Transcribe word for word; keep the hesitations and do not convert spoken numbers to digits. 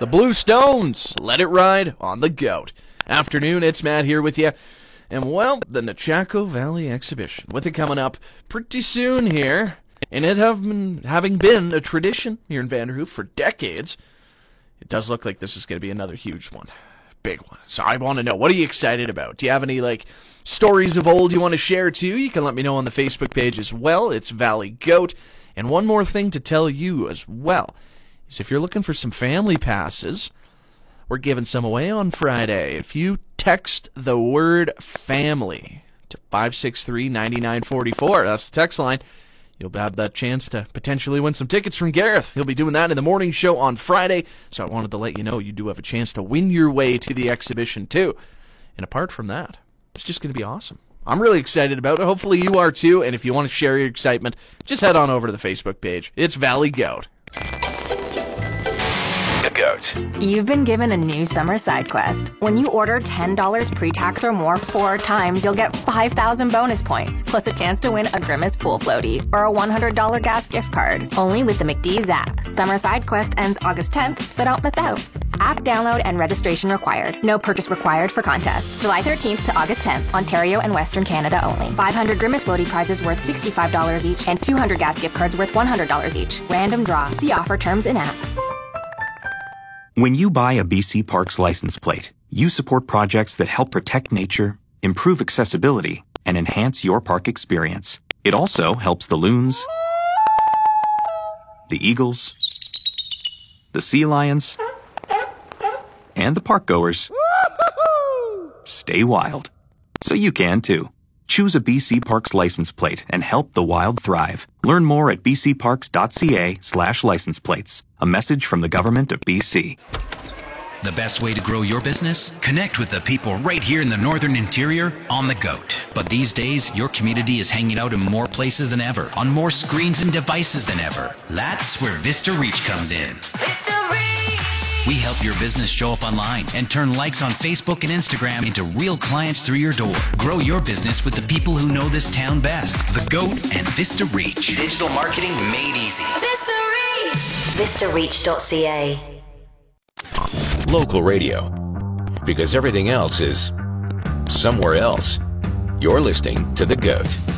The Blue Stones, Let It Ride on the Goat. Afternoon, it's Matt here with you. And, well, the Nechako Valley Exhibition, with it coming up pretty soon here, and it have been, having been a tradition here in Vanderhoof for decades, it does look like this is going to be another huge one. Big one. So I want to know, what are you excited about? Do you have any, like, stories of old you want to share, too? You can let me know on the Facebook page as well. It's Valley Goat. And one more thing to tell you as well is if you're looking for some family passes, we're giving some away on Friday. If you text the word family to five six three, nine nine four four, that's the text line, you'll have that chance to potentially win some tickets from Gareth. He'll be doing that in the morning show on Friday, so I wanted to let you know you do have a chance to win your way to the exhibition too. And apart from that, it's just going to be awesome. I'm really excited about it. Hopefully you are too, and if you want to share your excitement, just head on over to the Facebook page. It's Valley Goat. Goat. You've been given a new summer side quest. When you order ten dollars pre-tax or more four times, you'll get five thousand bonus points, plus a chance to win a Grimace pool floaty or a one hundred dollars gas gift card. Only with the McDee's app. Summer side quest ends August tenth, so don't miss out. App download and registration required. No purchase required for contest. July thirteenth to August tenth, Ontario and Western Canada only. five hundred Grimace floaty prizes worth sixty-five dollars each and two hundred gas gift cards worth one hundred dollars each. Random draw. See offer terms in app. When you buy a B C Parks license plate, you support projects that help protect nature, improve accessibility, and enhance your park experience. It also helps the loons, the eagles, the sea lions, and the park goers stay wild. So you can too. Choose a B C Parks license plate and help the wild thrive. Learn more at bcparks.ca slash license plates. A message from the Government of B C. The best way to grow your business? Connect with the people right here in the Northern Interior on the Goat. But these days, your community is hanging out in more places than ever, on more screens and devices than ever. That's where Vista Reach comes in. Vista Reach! We help your business show up online and turn likes on Facebook and Instagram into real clients through your door. Grow your business with the people who know this town best. The Goat and Vista Reach. Digital marketing made easy. Vista Reach! vista reach dot c a. Local radio. Because everything else is somewhere else. You're listening to The Goat.